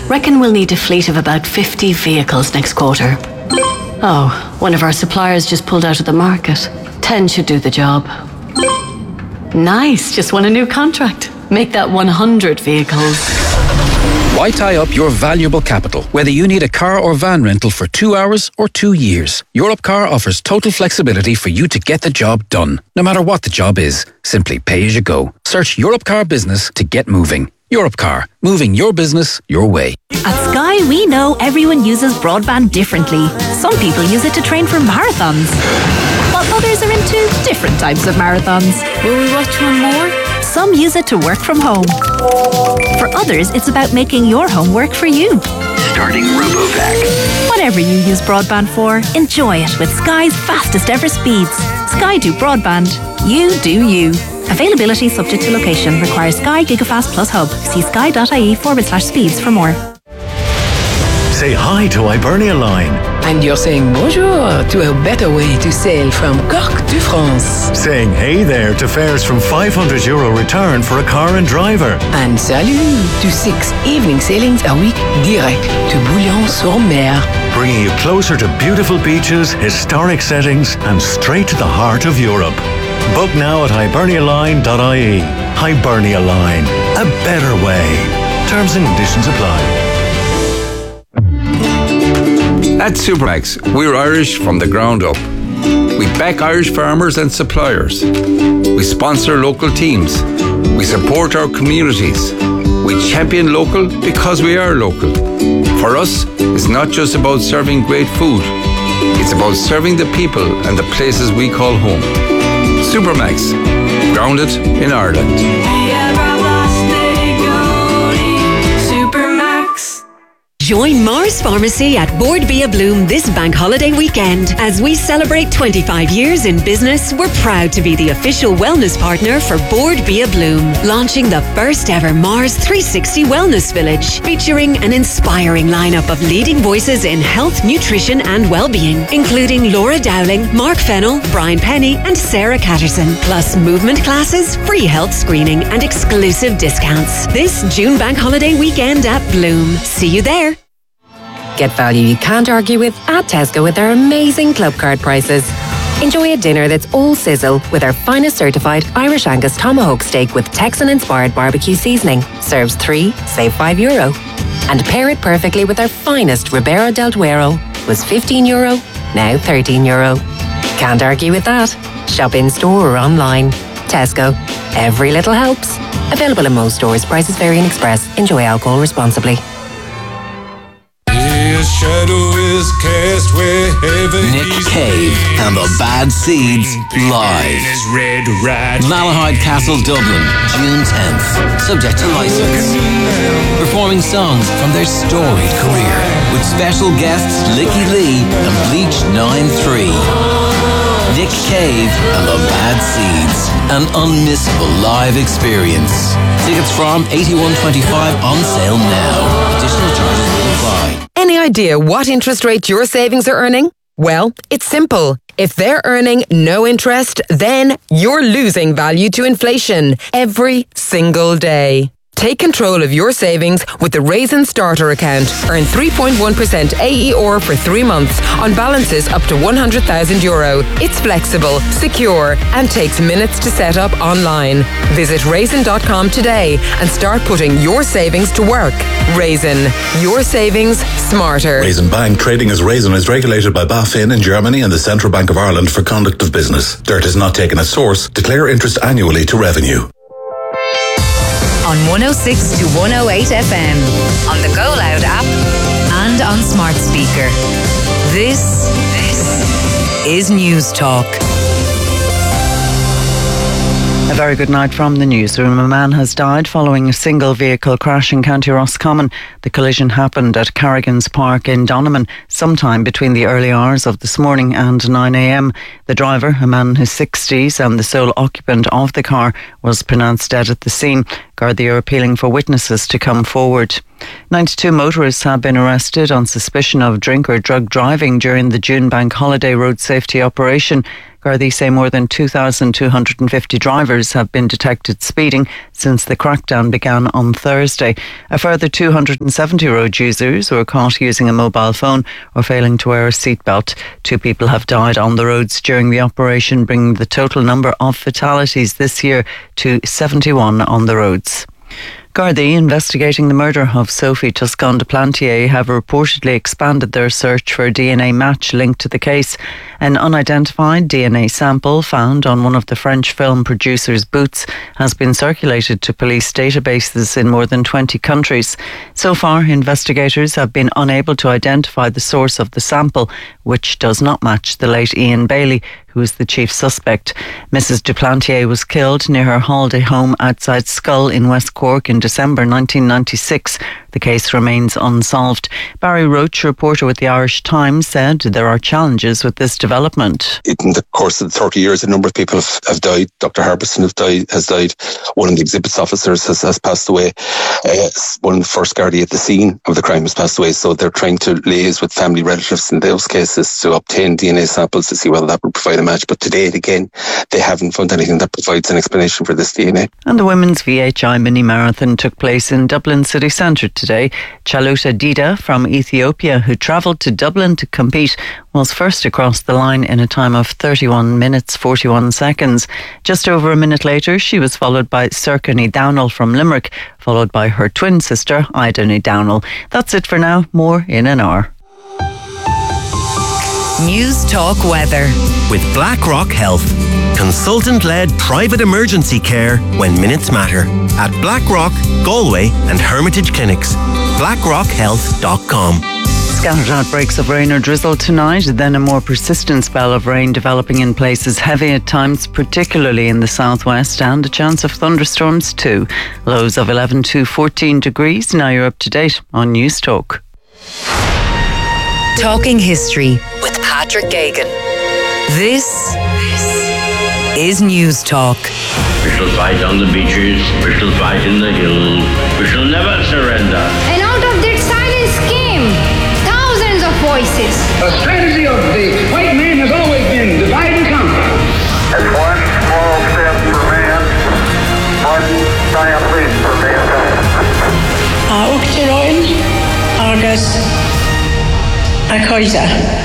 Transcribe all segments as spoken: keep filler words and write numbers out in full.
Reckon we'll need a fleet of about fifty vehicles next quarter. Oh, one of our suppliers just pulled out of the market. ten should do the job. Nice, just won a new contract. Make that one hundred vehicles. Why tie up your valuable capital, whether you need a car or van rental for two hours or two years? Europcar offers total flexibility for you to get the job done, no matter what the job is. Simply pay as you go. Search Europcar Business to get moving. Europcar, moving your business your way. At Sky, we know everyone uses broadband differently. Some people use it to train for marathons, while others are into different types of marathons. Will we watch one more? Some use it to work from home. For others, it's about making your home work for you. Starting RoboVac. Whatever you use broadband for, enjoy it with Sky's fastest ever speeds. Sky do broadband. You do you. Availability subject to location. Requires Sky Gigafast Plus Hub. See sky.ie forward slash speeds for more. Say hi to Hibernia Line. And you're saying bonjour to a better way to sail from Cork to France. Saying hey there to fares from five hundred euro return for a car and driver. And salut to six evening sailings a week direct to Bouillon-sur-Mer. Bringing you closer to beautiful beaches, historic settings and straight to the heart of Europe. Book now at hibernia line dot I E. Hibernia Line. A better way. Terms and conditions apply. At Supermax, we're Irish from the ground up. We back Irish farmers and suppliers. We sponsor local teams. We support our communities. We champion local because we are local. For us, it's not just about serving great food. It's about serving the people and the places we call home. Supermax, grounded in Ireland. Join Mars Pharmacy at Board Bia Bloom this bank holiday weekend. As we celebrate twenty-five years in business, we're proud to be the official wellness partner for Board Bia Bloom, launching the first ever Mars three sixty Wellness Village, featuring an inspiring lineup of leading voices in health, nutrition and well-being, including Laura Dowling, Mark Fennell, Brian Penny and Sarah Catterson, plus movement classes, free health screening and exclusive discounts. This June bank holiday weekend at Bloom. See you there. Get value you can't argue with at Tesco with our amazing club card prices. Enjoy a dinner that's all sizzle with our finest certified Irish Angus tomahawk steak with Texan-inspired barbecue seasoning. Serves three, save five euro. And pair it perfectly with our finest Ribera del Duero. Was fifteen euro, now thirteen euro. Can't argue with that. Shop in store or online. Tesco. Every little helps. Available in most stores. Prices vary in Express. Enjoy alcohol responsibly. Shadow is cast wherever Nick Cave and the Bad Seeds live. Malahide Castle, Dublin, June tenth. Subject to license. Performing songs from their storied career with special guests Licky Lee and Bleach nine three. Nick Cave and the Bad Seeds. An unmissable live experience. Tickets from eighty-one twenty-five on sale now. Additional charges will apply. Any idea what interest rate your savings are earning? Well, it's simple. If they're earning no interest, then you're losing value to inflation every single day. Take control of your savings with the Raisin Starter account. Earn three point one percent A E R for three months on balances up to one hundred thousand euro. It's flexible, secure, and takes minutes to set up online. Visit raisin dot com today and start putting your savings to work. Raisin, your savings smarter. Raisin Bank, trading as Raisin, is regulated by BaFin in Germany and the Central Bank of Ireland for conduct of business. Dirt is not taken at source. Declare interest annually to revenue. On one oh six to one oh eight F M, on the Go Loud app and on smart speaker. This, this is News Talk. A very good night from the newsroom. A man has died following a single vehicle crash in County Roscommon. The collision happened at Carrigan's Park in Doneman sometime between the early hours of this morning and nine a m. The driver, a man in his sixties and the sole occupant of the car, was pronounced dead at the scene. Gardaí are appealing for witnesses to come forward. ninety-two motorists have been arrested on suspicion of drink or drug driving during the June bank holiday road safety operation. Gardaí say more than two thousand two hundred fifty drivers have been detected speeding since the crackdown began on Thursday. A further two hundred seventy road users were caught using a mobile phone or failing to wear a seatbelt. Two people have died on the roads during the operation, bringing the total number of fatalities this year to seventy-one on the roads. Gardaí, investigating the murder of Sophie Toscan de Plantier, have reportedly expanded their search for a D N A match linked to the case. An unidentified D N A sample found on one of the French film producer's boots has been circulated to police databases in more than twenty countries. So far, investigators have been unable to identify the source of the sample, which does not match the late Ian Bailey, who is the chief suspect. Missus Duplantier was killed near her holiday home outside Schull in West Cork in December nineteen ninety-six. The case remains unsolved. Barry Roach, reporter with the Irish Times, said there are challenges with this development. In the course of thirty years, a number of people have, have died. Doctor Harbison have died, has died. One of the exhibits officers has, has passed away. Uh, one of the first Gardaí at the scene of the crime has passed away. So they're trying to liaise with family relatives in those cases to obtain D N A samples to see whether that would provide a match. But to date, again, they haven't found anything that provides an explanation for this D N A. And the Women's V H I Mini Marathon took place in Dublin city centre today. Chaluta Dida from Ethiopia, who travelled to Dublin to compete, was first across the line in a time of thirty-one minutes forty-one seconds. Just over a minute later, she was followed by Circa Ní Downall from Limerick, followed by her twin sister, Ida Ní Downall. That's it for now. More in an hour. News Talk Weather. With BlackRock Health. Consultant-led private emergency care when minutes matter. At BlackRock, Galway and Hermitage Clinics. blackrock health dot com. Scattered outbreaks of rain or drizzle tonight, then a more persistent spell of rain developing in places heavy at times, particularly in the southwest, and a chance of thunderstorms too. Lows of eleven to fourteen degrees. Now you're up to date on News Talk. Talking History with Patrick Gagan. This is News Talk. We shall fight on the beaches, we shall fight in the hills, we shall never surrender. And out of that silence came thousands of voices. The strategy of the white man has always been divide and conquer. It's one small step for man, one giant leap for mankind. Uachtaráin agus Acoida.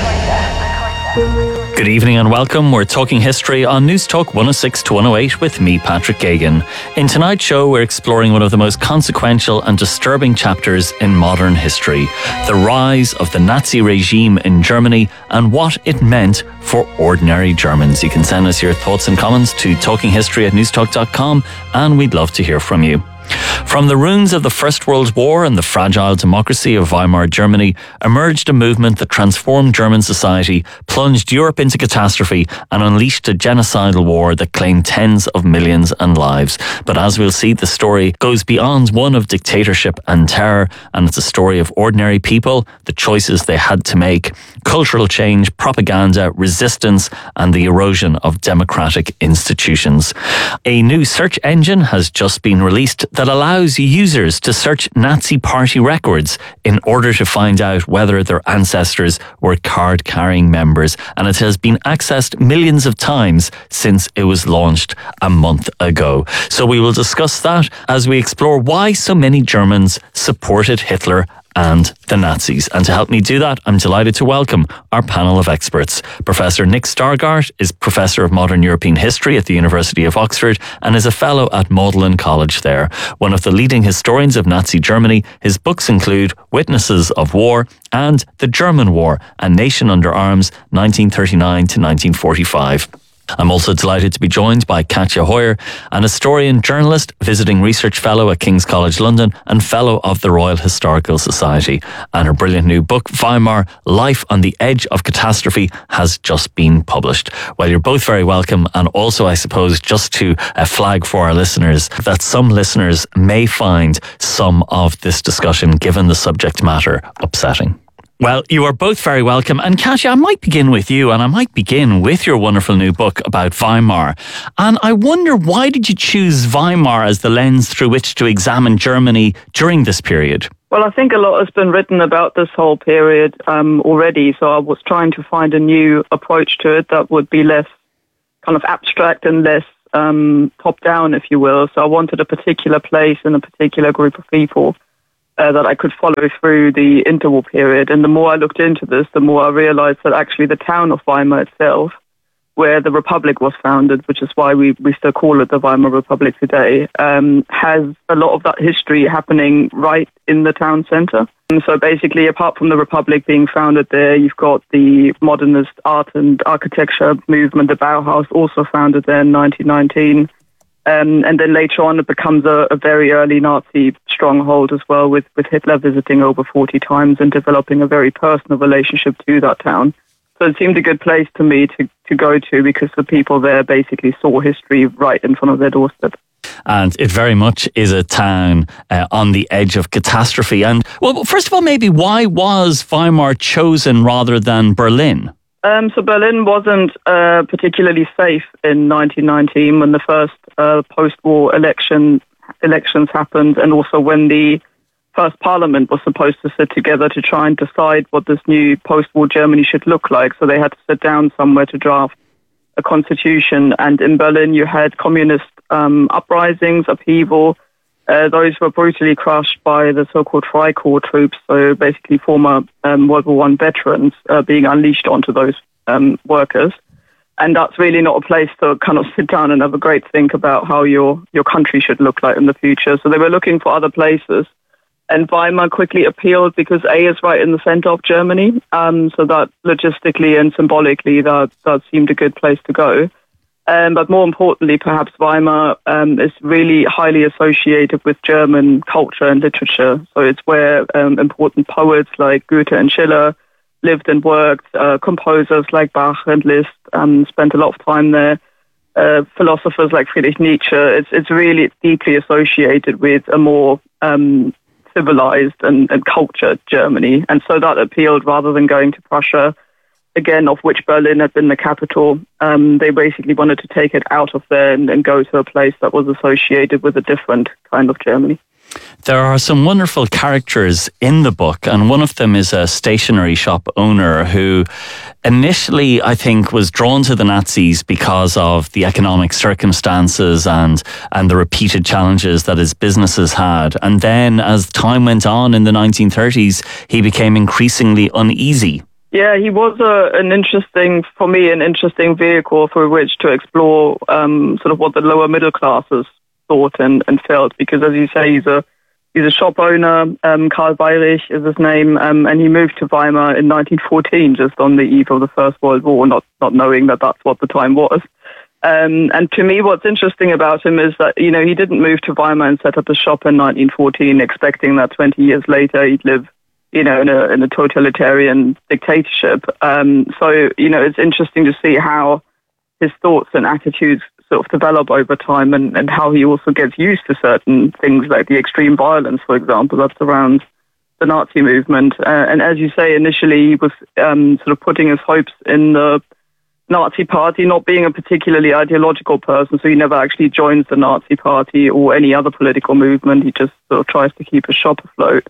Good evening and welcome. We're talking history on News Talk one oh six to one oh eight with me, Patrick Gagan. In tonight's show, we're exploring one of the most consequential and disturbing chapters in modern history, the rise of the Nazi regime in Germany and what it meant for ordinary Germans. You can send us your thoughts and comments to talkinghistory at newstalk dot com, and we'd love to hear from you. From the ruins of the First World War and the fragile democracy of Weimar Germany emerged a movement that transformed German society, plunged Europe into catastrophe and unleashed a genocidal war that claimed tens of millions and lives. But as we'll see, the story goes beyond one of dictatorship and terror, and it's a story of ordinary people, the choices they had to make, cultural change, propaganda, resistance, and the erosion of democratic institutions. A new search engine has just been released that allows users to search Nazi party records in order to find out whether their ancestors were card-carrying members, and it has been accessed millions of times since it was launched a month ago. So we will discuss that as we explore why so many Germans supported Hitler and the Nazis. And to help me do that, I'm delighted to welcome our panel of experts. Professor Nick Stargart is Professor of Modern European History at the University of Oxford and is a Fellow at Magdalen College there. One of the leading historians of Nazi Germany, his books include Witnesses of War and The German War, A Nation Under Arms, nineteen thirty-nine to nineteen forty-five. I'm also delighted to be joined by Katja Hoyer, an historian, journalist, visiting research fellow at King's College London and fellow of the Royal Historical Society. And her brilliant new book, Weimar, Life on the Edge of Catastrophe, has just been published. Well, you're both very welcome. And also, I suppose, just to uh, flag for our listeners that some listeners may find some of this discussion, given the subject matter, upsetting. Well, you are both very welcome. And Katja, I might begin with you, and I might begin with your wonderful new book about Weimar. And I wonder, why did you choose Weimar as the lens through which to examine Germany during this period? Well, I think a lot has been written about this whole period um, already, so I was trying to find a new approach to it that would be less kind of abstract and less um, top-down, if you will. So I wanted a particular place and a particular group of people uh, that I could follow through the interwar period. And the more I looked into this, the more I realized that actually the town of Weimar itself, where the Republic was founded, which is why we, we still call it the Weimar Republic today, um, has a lot of that history happening right in the town center. And so basically, apart from the Republic being founded there, you've got the modernist art and architecture movement, the Bauhaus, also founded there in nineteen nineteen. Um, and then later on, it becomes a, a very early Nazi stronghold as well, with, with Hitler visiting over forty times and developing a very personal relationship to that town. So it seemed a good place to me to, to go to because the people there basically saw history right in front of their doorstep. And it very much is a town uh, on the edge of catastrophe. And, well, first of all, maybe why was Weimar chosen rather than Berlin? Um, so Berlin wasn't uh, particularly safe in nineteen nineteen when the first uh, post-war election elections happened, and also when the first parliament was supposed to sit together to try and decide what this new post-war Germany should look like. So they had to sit down somewhere to draft a constitution. And in Berlin, you had communist um, uprisings, upheaval. Uh, those were brutally crushed by the so-called Freikorps troops, so basically former um, World War One veterans uh, being unleashed onto those um, workers. And that's really not a place to kind of sit down and have a great think about how your, your country should look like in the future. So they were looking for other places. And Weimar quickly appealed because A is right in the center of Germany. Um, so that logistically and symbolically, that, that seemed a good place to go. Um, but more importantly, perhaps Weimar um, is really highly associated with German culture and literature. So it's where um, important poets like Goethe and Schiller lived and worked. Uh, composers like Bach and Liszt um, spent a lot of time there. Uh, philosophers like Friedrich Nietzsche. It's, it's really deeply associated with a more um, civilized and, and cultured Germany. And so that appealed rather than going to Prussia, again, of which Berlin had been the capital. Um, they basically wanted to take it out of there and, and go to a place that was associated with a different kind of Germany. There are some wonderful characters in the book, and one of them is a stationery shop owner who initially, I think, was drawn to the Nazis because of the economic circumstances and, and the repeated challenges that his businesses had. And then as time went on in the nineteen thirties, he became increasingly uneasy. Yeah, he was a, an interesting, for me, an interesting vehicle through which to explore um, sort of what the lower middle classes thought and, and felt, because as you say, he's a he's a shop owner. um, Karl Bayrich is his name, um, and he moved to Weimar in nineteen fourteen, just on the eve of the First World War, not not knowing that that's what the time was. Um, and to me, what's interesting about him is that, you know, he didn't move to Weimar and set up a shop in nineteen fourteen expecting that twenty years later he'd live, you know, in a in a totalitarian dictatorship. Um, so, you know, it's interesting to see how his thoughts and attitudes sort of develop over time, and, and how he also gets used to certain things like the extreme violence, for example, that surrounds the Nazi movement. Uh, and as you say, initially he was um, sort of putting his hopes in the Nazi party, not being a particularly ideological person, so he never actually joins the Nazi party or any other political movement. He just sort of tries to keep his shop afloat.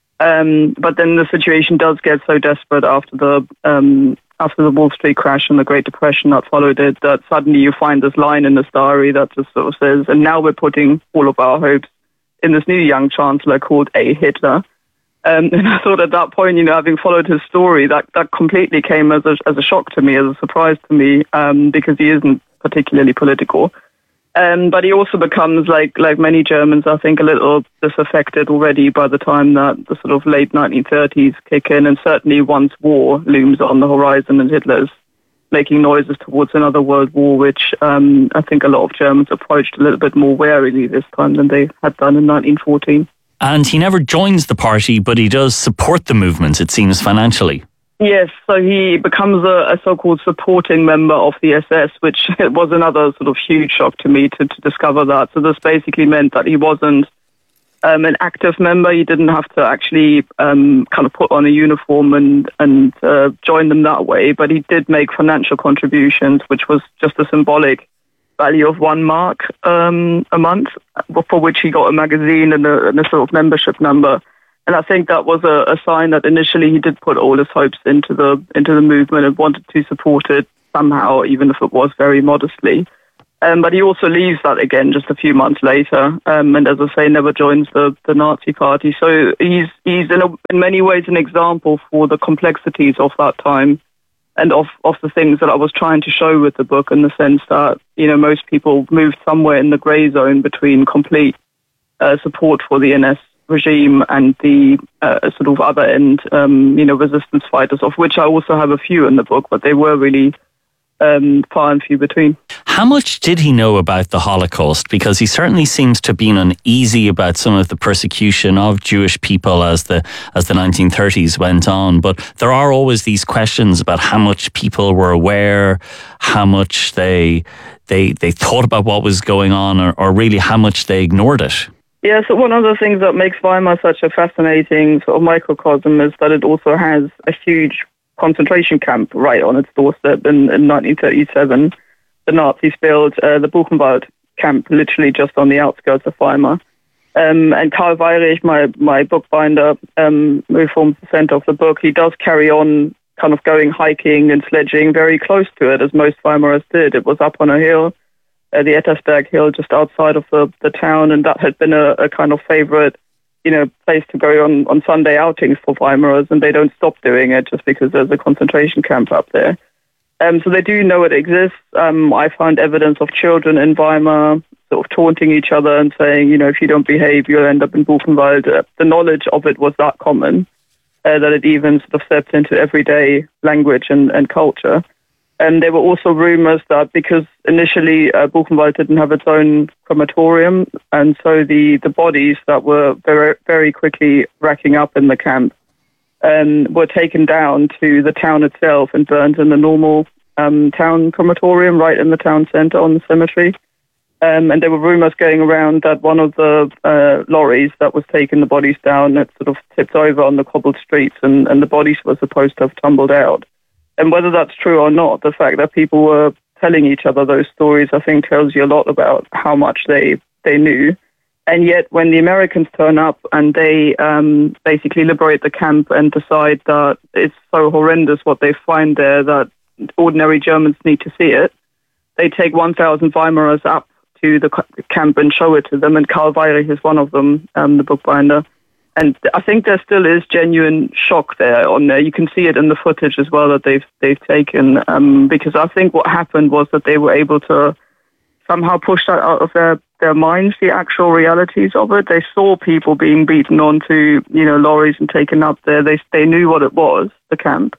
Um, but then the situation does get so desperate after the um, after the Wall Street crash and the Great Depression that followed it, that suddenly you find this line in this diary that just sort of says, and now we're putting all of our hopes in this new young chancellor called A. Hitler. Um, and I thought at that point, you know, having followed his story, that, that completely came as a, as a shock to me, as a surprise to me, um, because he isn't particularly political. Um, but he also becomes, like like many Germans, I think, a little disaffected already by the time that the sort of late nineteen thirties kick in, and certainly once war looms on the horizon and Hitler's making noises towards another world war, which um, I think a lot of Germans approached a little bit more warily this time than they had done in nineteen fourteen. And he never joins the party, but he does support the movement, it seems, financially. Yes, so he becomes a, a so-called supporting member of the S S, which was another sort of huge shock to me to, to discover that. So this basically meant that he wasn't um, an active member. He didn't have to actually um, kind of put on a uniform and, and uh, join them that way, but he did make financial contributions, which was just a symbolic value of one mark um, a month, for which he got a magazine and a, and a sort of membership number. And I think that was a, a sign that initially he did put all his hopes into the into the movement and wanted to support it somehow, even if it was very modestly. Um, but he also leaves that again just a few months later, um, and as I say, never joins the, the Nazi Party. So he's he's in, a, in many ways an example for the complexities of that time and of, of the things that I was trying to show with the book, in the sense that, you know, most people moved somewhere in the grey zone between complete uh, support for the N S regime and the uh, sort of other end, um, you know, resistance fighters, of which I also have a few in the book, but they were really um, far and few between. How much did he know about the Holocaust? Because he certainly seems to have been uneasy about some of the persecution of Jewish people as the as the nineteen thirties went on. But there are always these questions about how much people were aware, how much they they they thought about what was going on, or, or really how much they ignored it. Yeah, so one of the things that makes Weimar such a fascinating sort of microcosm is that it also has a huge concentration camp right on its doorstep. In, in nineteen thirty-seven, the Nazis built uh, the Buchenwald camp literally just on the outskirts of Weimar. Um, and Karl Weyrich, my, my bookbinder, um, who forms the center of the book, he does carry on kind of going hiking and sledging very close to it, as most Weimarists did. It was up on a hill, Uh, the Ettersberg Hill, just outside of the, the town, and that had been a, a kind of favorite, you know, place to go on, on Sunday outings for Weimarers, and they don't stop doing it just because there's a concentration camp up there. Um, so they do know it exists. Um, I found evidence of children in Weimar sort of taunting each other and saying, you know, if you don't behave, you'll end up in Buchenwald. Uh, the knowledge of it was that common uh, that it even sort of stepped into everyday language and, and culture. And there were also rumors that because initially uh, Buchenwald didn't have its own crematorium, and so the, the bodies that were very, very quickly racking up in the camp um, were taken down to the town itself and burned in the normal um, town crematorium right in the town centre on the cemetery. Um, and there were rumors going around that one of the uh, lorries that was taking the bodies down had sort of tipped over on the cobbled streets, and, and the bodies were supposed to have tumbled out. And whether that's true or not, the fact that people were telling each other those stories, I think, tells you a lot about how much they, they knew. And yet, when the Americans turn up and they um, basically liberate the camp and decide that it's so horrendous what they find there that ordinary Germans need to see it, they take one thousand Weimarers up to the camp and show it to them. And Karl Weyrich is one of them, um, the bookbinder. And I think there still is genuine shock there on there. You can see it in the footage as well that they've they've taken, um, because I think what happened was that they were able to somehow push that out of their, their minds, the actual realities of it. They saw people being beaten onto, you know, lorries and taken up there. They they knew what it was, the camp.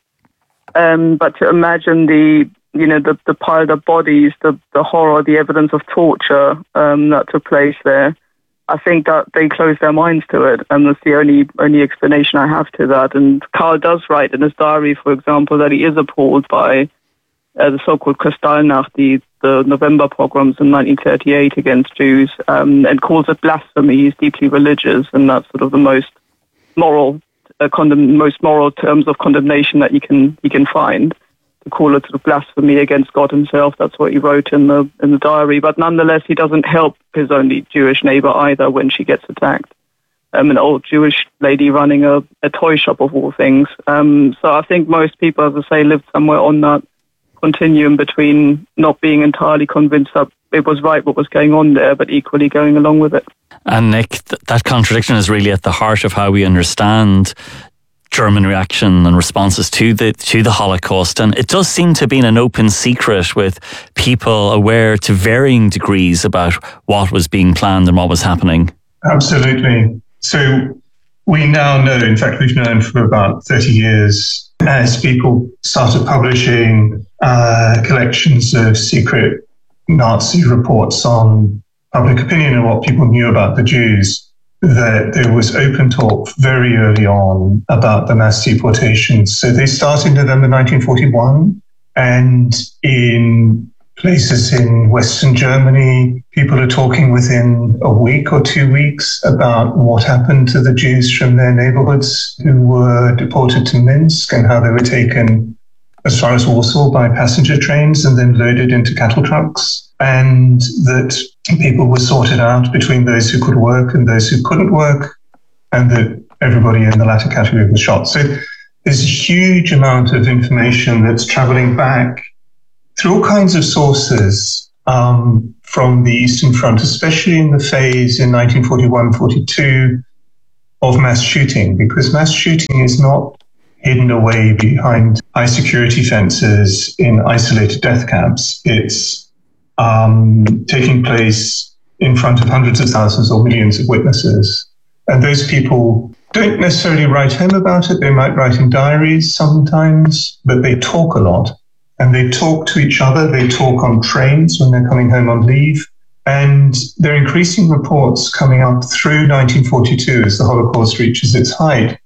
Um, but to imagine the, you know, the, the piled up bodies, the, the horror, the evidence of torture um, that took place there, I think that they closed their minds to it, and that's the only only explanation I have to that. And Karl does write in his diary, for example, that he is appalled by uh, the so-called Kristallnacht, the, the November pogroms in nineteen thirty-eight against Jews, um, and calls it blasphemy. He's deeply religious, and that's sort of the most moral, uh, condemn, most moral terms of condemnation that you can you can find. To call it sort of blasphemy against God himself. That's what he wrote in the in the diary. But nonetheless, he doesn't help his only Jewish neighbor either when she gets attacked. Um, an old Jewish lady running a, a toy shop of all things. Um, so I think most people, as I say, lived somewhere on that continuum between not being entirely convinced that it was right what was going on there, but equally going along with it. And Nick, th- that contradiction is really at the heart of how we understand German reaction and responses to the to the Holocaust, and it does seem to have been an open secret, with people aware to varying degrees about what was being planned and what was happening. Absolutely. So we now know, in fact we've known for about thirty years, as people started publishing uh, collections of secret Nazi reports on public opinion and what people knew about the Jews, that there was open talk very early on about the mass deportations. So they started in November nineteen forty-one, and in places in Western Germany, people are talking within a week or two weeks about what happened to the Jews from their neighborhoods who were deported to Minsk, and how they were taken as far as Warsaw by passenger trains and then loaded into cattle trucks, and that people were sorted out between those who could work and those who couldn't work, and that everybody in the latter category was shot. So there's a huge amount of information that's traveling back through all kinds of sources um, from the Eastern Front, especially in the phase in nineteen forty-one forty-two of mass shooting, because mass shooting is not hidden away behind high security fences in isolated death camps. It's um, taking place in front of hundreds of thousands or millions of witnesses. And those people don't necessarily write home about it. They might write in diaries sometimes, but they talk a lot. And they talk to each other. They talk on trains when they're coming home on leave. And there are increasing reports coming up through nineteen forty-two as the Holocaust reaches its height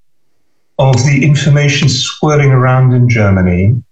of the information swirling around in Germany.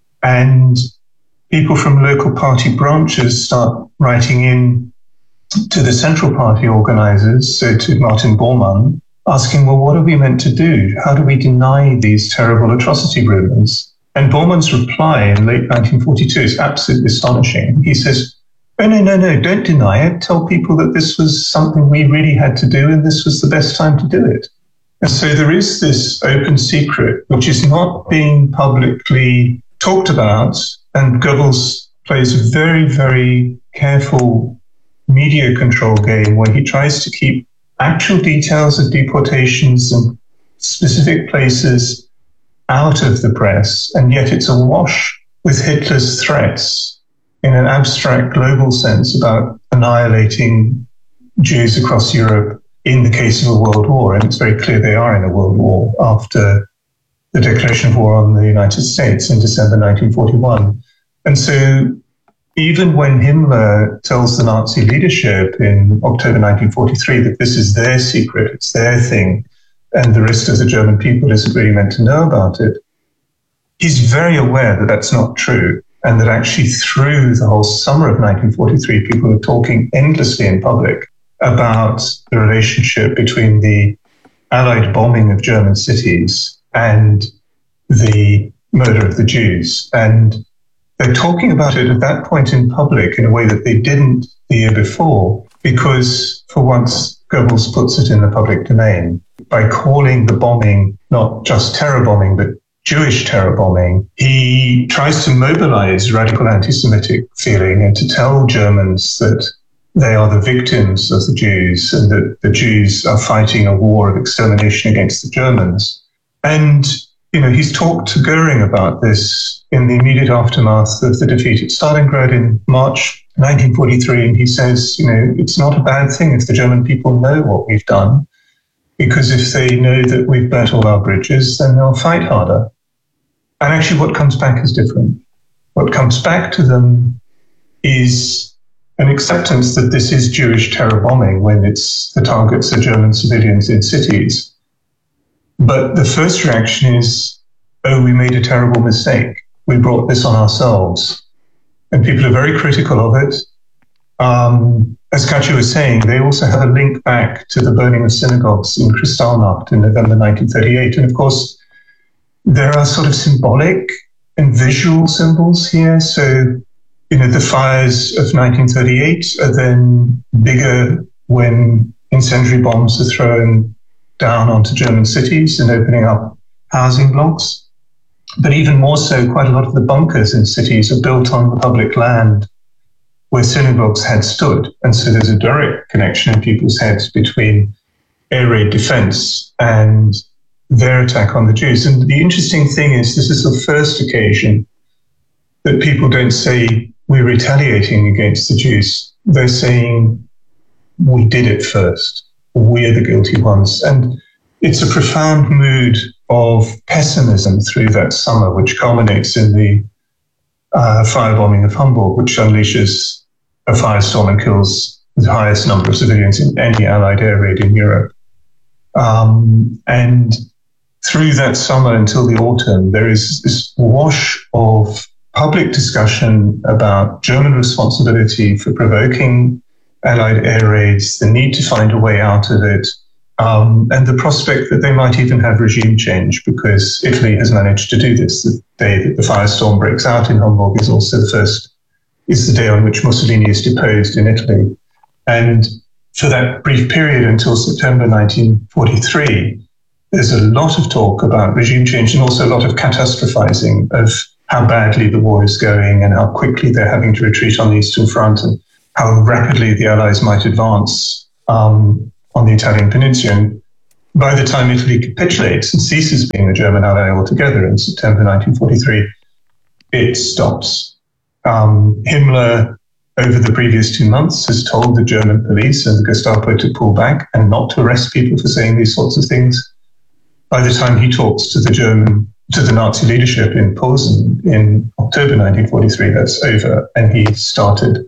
And people from local party branches start writing in to the Central Party organizers, so to Martin Bormann, asking, well, what are we meant to do? How do we deny these terrible atrocity rumors? And Bormann's reply in late nineteen forty-two is absolutely astonishing. He says, oh, no, no, no, don't deny it. Tell people that this was something we really had to do and this was the best time to do it. And so there is this open secret, which is not being publicly talked about. And Goebbels plays a very, very careful media control game where he tries to keep actual details of deportations and specific places out of the press, and yet it's awash with Hitler's threats in an abstract global sense about annihilating Jews across Europe in the case of a world war. And it's very clear they are in a world war after the declaration of war on the United States in December nineteen forty-one. And so even when Himmler tells the Nazi leadership in October nineteen forty-three that this is their secret, it's their thing, and the rest of the German people isn't really meant to know about it, he's very aware that that's not true, and that actually through the whole summer of nineteen forty-three, people were talking endlessly in public about the relationship between the Allied bombing of German cities and the murder of the Jews. And they're talking about it at that point in public in a way that they didn't the year before, because for once, Goebbels puts it in the public domain by calling the bombing not just terror bombing, but Jewish terror bombing. He tries to mobilize radical anti-Semitic feeling and to tell Germans that they are the victims of the Jews and that the Jews are fighting a war of extermination against the Germans. And, you know, he's talked to Goering about this in the immediate aftermath of the defeat at Stalingrad in March nineteen forty-three. And he says, you know, it's not a bad thing if the German people know what we've done, because if they know that we've burnt all our bridges, then they'll fight harder. And actually what comes back is different. What comes back to them is an acceptance that this is Jewish terror bombing when it's the targets are German civilians in cities. But the first reaction is, oh, we made a terrible mistake. We brought this on ourselves. And people are very critical of it. Um, as Katja was saying, they also have a link back to the burning of synagogues in Kristallnacht in November nineteen thirty-eight. And of course, there are sort of symbolic and visual symbols here. So, you know, the fires of nineteen thirty-eight are then bigger when incendiary bombs are thrown down onto German cities and opening up housing blocks. But even more so, quite a lot of the bunkers in cities are built on the public land where synagogues had stood. And so there's a direct connection in people's heads between air raid defense and their attack on the Jews. And the interesting thing is, this is the first occasion that people don't say we're retaliating against the Jews. They're saying we did it first. We're the guilty ones. And it's a profound mood of pessimism through that summer, which culminates in the uh, firebombing of Hamburg, which unleashes a firestorm and kills the highest number of civilians in any Allied air raid in Europe. Um, and through that summer until the autumn, there is this wash of public discussion about German responsibility for provoking Allied air raids, the need to find a way out of it, um, and the prospect that they might even have regime change, because Italy has managed to do this. The day that the firestorm breaks out in Hamburg is also the first, is the day on which Mussolini is deposed in Italy. And for that brief period until September nineteen forty-three, there's a lot of talk about regime change and also a lot of catastrophizing of how badly the war is going and how quickly they're having to retreat on the Eastern Front and how rapidly the Allies might advance um, on the Italian peninsula. And by the time Italy capitulates and ceases being a German ally altogether in September nineteen forty-three, it stops. Um, Himmler, over the previous two months, has told the German police and the Gestapo to pull back and not to arrest people for saying these sorts of things. By the time he talks to the German, to the Nazi leadership in Posen in October nineteen forty-three, that's over, and he started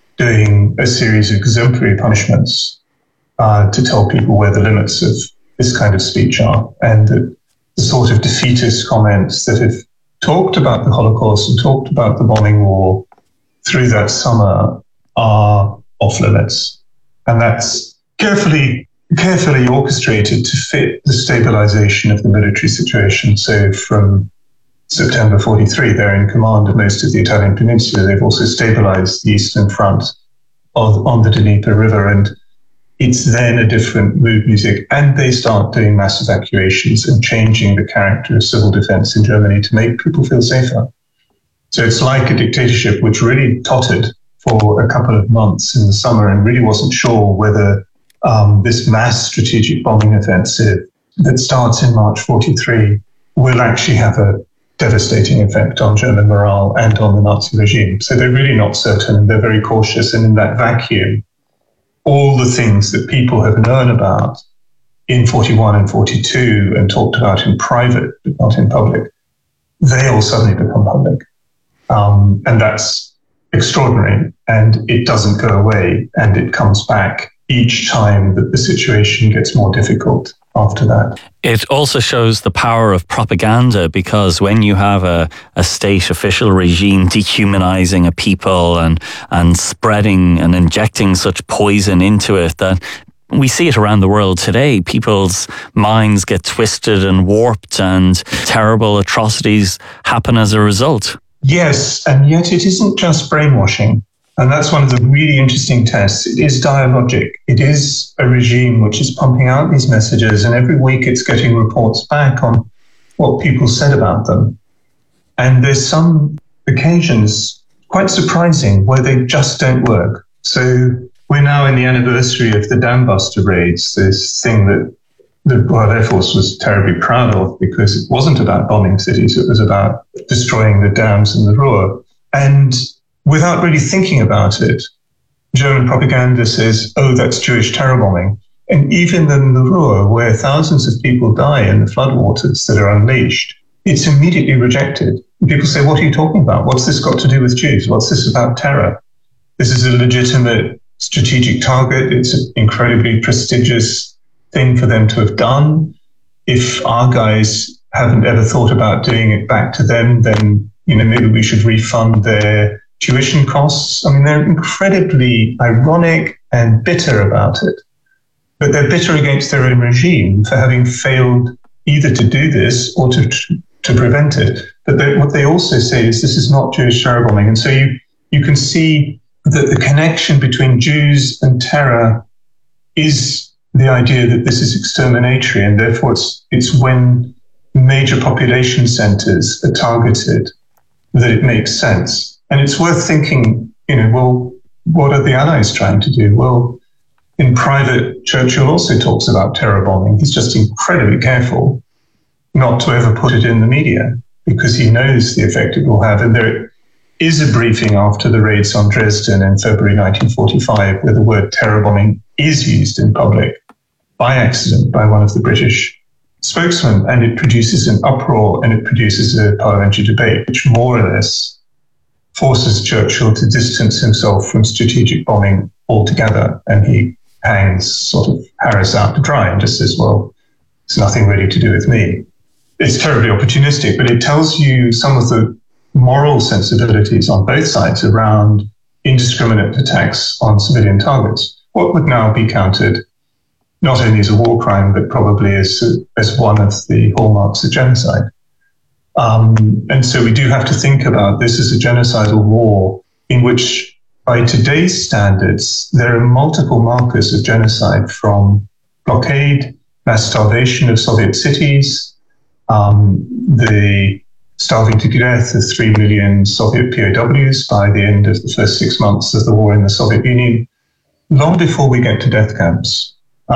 doing a series of exemplary punishments uh, to tell people where the limits of this kind of speech are, and the, the sort of defeatist comments that have talked about the Holocaust and talked about the bombing war through that summer are off limits. And that's carefully carefully orchestrated to fit the stabilization of the military situation. So from September forty-three, they're in command of most of the Italian peninsula. They've also stabilized the Eastern Front of, on the Dnieper River. And it's then a different mood music. And they start doing mass evacuations and changing the character of civil defense in Germany to make people feel safer. So it's like a dictatorship which really tottered for a couple of months in the summer and really wasn't sure whether um, this mass strategic bombing offensive that starts in March forty-three will actually have a devastating effect on German morale and on the Nazi regime. So they're really not certain and they're very cautious. And in that vacuum, all the things that people have known about in forty-one and forty-two and talked about in private, but not in public, they all suddenly become public. Um, and that's extraordinary. And it doesn't go away. And it comes back each time that the situation gets more difficult after that. It also shows the power of propaganda, because when you have a, a state official regime dehumanizing a people and, and spreading and injecting such poison into it, that we see it around the world today. People's minds get twisted and warped and terrible atrocities happen as a result. Yes, and yet it isn't just brainwashing. And that's one of the really interesting tests. It is dialogic. It is a regime which is pumping out these messages, and every week it's getting reports back on what people said about them. And there's some occasions, quite surprising, where they just don't work. So we're now in the anniversary of the Dam Buster raids, this thing that the Royal Air Force was terribly proud of, because it wasn't about bombing cities, it was about destroying the dams in the Ruhr. And without really thinking about it, German propaganda says, oh, that's Jewish terror bombing. And even in the Ruhr, where thousands of people die in the floodwaters that are unleashed, it's immediately rejected. And people say, what are you talking about? What's this got to do with Jews? What's this about terror? This is a legitimate strategic target. It's an incredibly prestigious thing for them to have done. If our guys haven't ever thought about doing it back to them, then, you know, maybe we should refund their tuition costs. I mean, they're incredibly ironic and bitter about it, but they're bitter against their own regime for having failed either to do this or to to prevent it. But they, what they also say is this is not Jewish terror bombing. And so you, you can see that the connection between Jews and terror is the idea that this is exterminatory, and therefore it's, it's when major population centers are targeted that it makes sense. And it's worth thinking, you know, well, what are the Allies trying to do? Well, in private, Churchill also talks about terror bombing. He's just incredibly careful not to ever put it in the media because he knows the effect it will have. And there is a briefing after the raids on Dresden in February nineteen forty-five where the word terror bombing is used in public by accident by one of the British spokesmen, and it produces an uproar and it produces a parliamentary debate, which more or less forces Churchill to distance himself from strategic bombing altogether, and he hangs sort of Harris out to dry and just says, well, it's nothing really to do with me. It's terribly opportunistic, but it tells you some of the moral sensibilities on both sides around indiscriminate attacks on civilian targets. What would now be counted not only as a war crime, but probably as, as one of the hallmarks of genocide. Um, and so we do have to think about this as a genocidal war in which, by today's standards, there are multiple markers of genocide, from blockade, mass starvation of Soviet cities, um, the starving to death of three million Soviet P O Ws by the end of the first six months of the war in the Soviet Union, long before we get to death camps.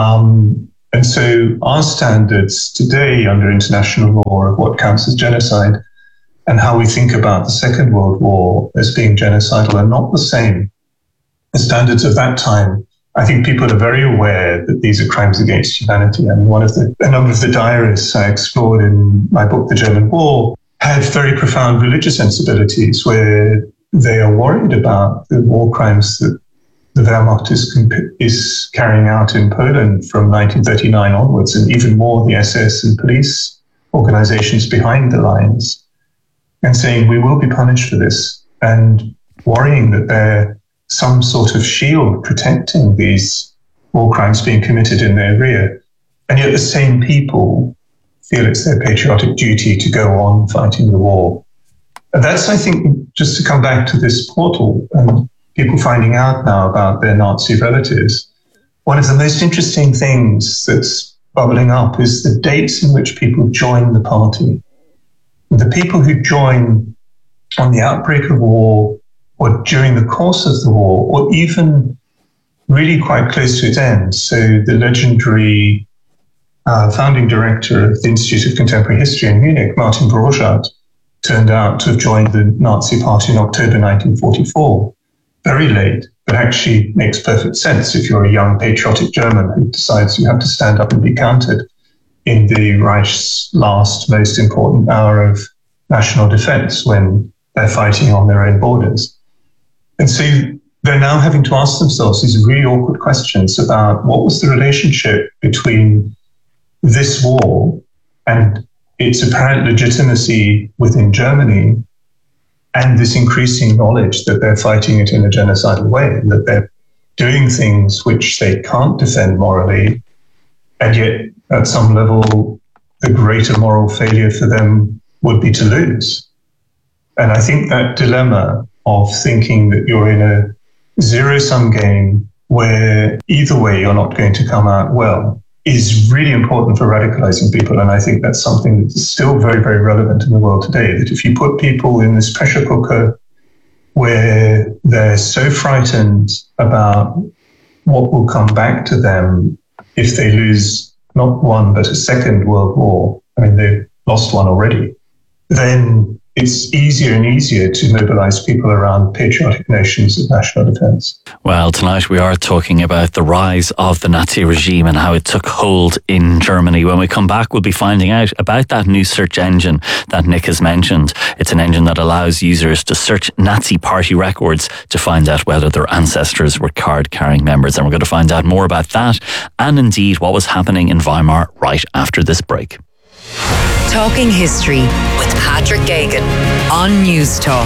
Um, and so our standards today under international law of what counts as genocide and how we think about the Second World War as being genocidal are not the same. The standards of that time, I think people are very aware that these are crimes against humanity. And one of the, a number of the diarists I explored in my book, The German War, had very profound religious sensibilities where they are worried about the war crimes that the Wehrmacht is, is carrying out in Poland from nineteen thirty-nine onwards, and even more the S S and police organizations behind the lines, and saying we will be punished for this, and worrying that they're some sort of shield protecting these war crimes being committed in their rear. And yet the same people feel it's their patriotic duty to go on fighting the war. And that's, I think, just to come back to this portal and people finding out now about their Nazi relatives, one of the most interesting things that's bubbling up is the dates in which people join the party. The people who join on the outbreak of war or during the course of the war, or even really quite close to its end. So the legendary uh, founding director of the Institute of Contemporary History in Munich, Martin Borchardt, turned out to have joined the Nazi Party in October nineteen forty-four. Very late, but actually makes perfect sense if you're a young patriotic German who decides you have to stand up and be counted in the Reich's last most important hour of national defense when they're fighting on their own borders. And so they're now having to ask themselves these really awkward questions about what was the relationship between this war and its apparent legitimacy within Germany and this increasing knowledge that they're fighting it in a genocidal way, that they're doing things which they can't defend morally, and yet at some level, the greater moral failure for them would be to lose. And I think that dilemma of thinking that you're in a zero-sum game where either way you're not going to come out well is really important for radicalizing people. And I think that's something that's still very, very relevant in the world today, that if you put people in this pressure cooker where they're so frightened about what will come back to them if they lose not one, but a second world war, I mean, they've lost one already, then it's easier and easier to mobilize people around patriotic notions of national defense. Well, tonight we are talking about the rise of the Nazi regime and how it took hold in Germany. When we come back, we'll be finding out about that new search engine that Nick has mentioned. It's an engine that allows users to search Nazi party records to find out whether their ancestors were card-carrying members. And we're going to find out more about that and indeed what was happening in Weimar right after this break. Talking History with Patrick Geoghegan on News Talk.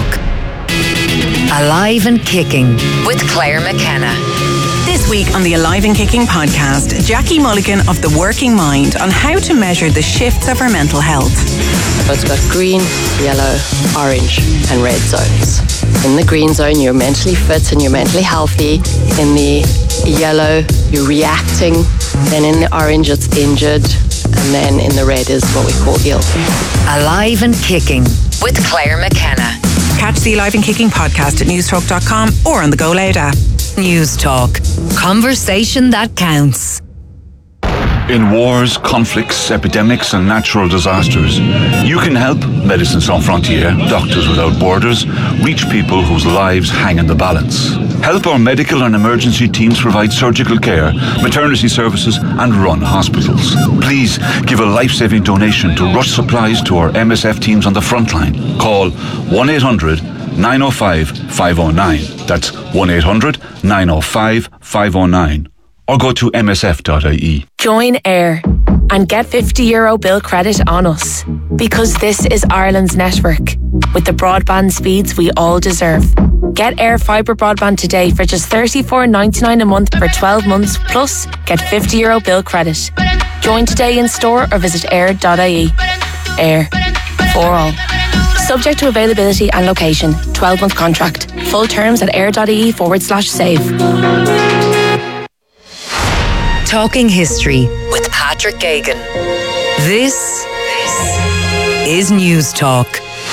Alive and Kicking with Claire McKenna. This week on the Alive and Kicking podcast, Jackie Mulligan of The Working Mind on how to measure the shifts of our mental health. So it's got green, yellow, orange and red zones. In the green zone, you're mentally fit and you're mentally healthy. In the yellow, you're reacting. Then in the orange, it's injured. And then in the red is what we call ill. Alive and Kicking with Claire McKenna. Catch the Alive and Kicking podcast at newstalk dot com or on the Go Loud app. News Talk. Conversation that counts. In wars, conflicts, epidemics and natural disasters, you can help Médecins Sans Frontières, Doctors Without Borders, reach people whose lives hang in the balance. Help our medical and emergency teams provide surgical care, maternity services and run hospitals. Please give a life-saving donation to rush supplies to our M S F teams on the front line. Call one eight hundred nine oh five five oh nine. That's one eight hundred nine oh five five oh nine. Or go to m s f dot i e. Join AIR and get fifty euro bill credit on us, because this is Ireland's network with the broadband speeds we all deserve. Get AIR fibre broadband today for just thirty-four ninety-nine a month for twelve months, plus get fifty euro bill credit. Join today in store or visit air dot i e. AIR for all. Subject to availability and location. twelve month contract. Full terms at air dot i e forward slash save. Talking History with Pat Patrick Geoghegan. This is News Talk.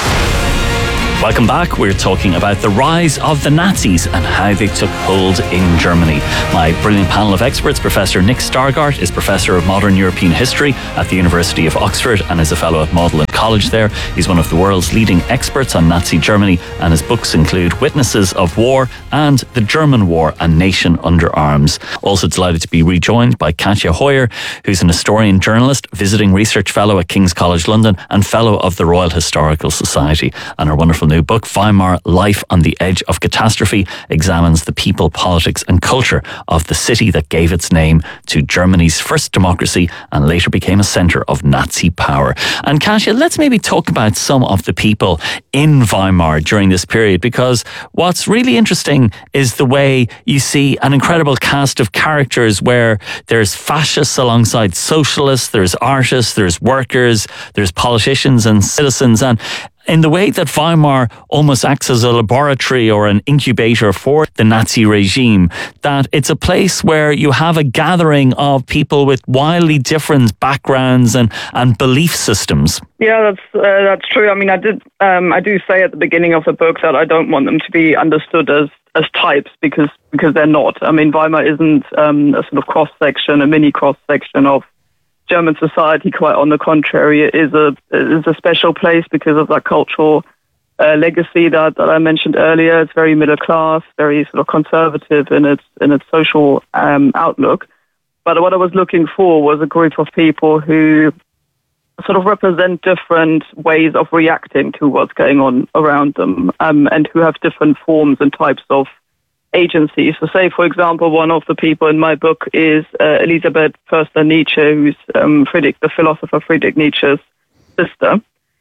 Welcome back. We're talking about the rise of the Nazis and how they took hold in Germany. My brilliant panel of experts, Professor Nick Stargart is Professor of Modern European History at the University of Oxford and is a Fellow at Magdalen College there. He's one of the world's leading experts on Nazi Germany, and his books include Witnesses of War and The German War, A Nation Under Arms. Also delighted to be rejoined by Katja Hoyer, who's an historian journalist, visiting research fellow at King's College London and Fellow of the Royal Historical Society. And her wonderful new book, Weimar, Life on the Edge of Catastrophe, examines the people, politics and culture of the city that gave its name to Germany's first democracy and later became a centre of Nazi power. And Katja, let's maybe talk about some of the people in Weimar during this period, because what's really interesting is the way you see an incredible cast of characters where there's fascists alongside socialists, there's artists, there's workers, there's politicians and citizens, and in the way that Weimar almost acts as a laboratory or an incubator for the Nazi regime, that it's a place where you have a gathering of people with wildly different backgrounds and, and belief systems. Yeah, that's uh, that's true. I mean, I did um, I do say at the beginning of the book that I don't want them to be understood as as types because because they're not. I mean, Weimar isn't um, a sort of cross section, a mini cross section of German society. Quite on the contrary, it is a it is a special place because of that cultural uh, legacy that, that I mentioned earlier. It's very middle class, very sort of conservative in its in its social um, outlook. But what I was looking for was a group of people who sort of represent different ways of reacting to what's going on around them, um, and who have different forms and types of agency. So say, for example, one of the people in my book is uh, Elisabeth Förster-Nietzsche, who's um, Friedrich, the philosopher Friedrich Nietzsche's sister.